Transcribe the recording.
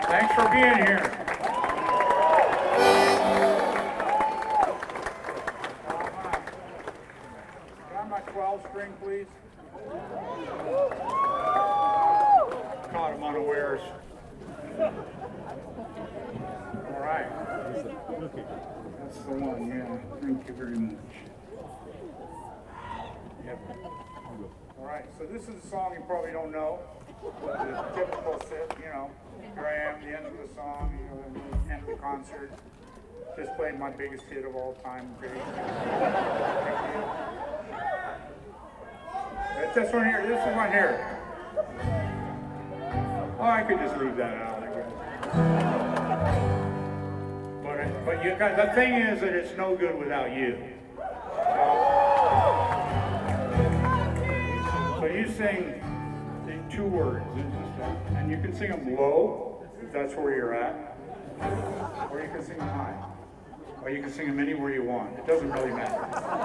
Thanks for being here. Got my 12 string, please. Caught him unawares. All right. That's the one, yeah. Thank you very much. Yep. All right, so this is a song you probably don't know. The typical sit, you know, here I am, the end of the song, you know, the end of the concert. Just played my biggest hit of all time. Great. It's this one here, this is one here. Oh, I could just leave that out, I guess. But you got, the thing is that it's no good without you. So you sing the 2 words, and you can sing them low, if that's where you're at, or you can sing them high, or you can sing them anywhere you want. It doesn't really matter.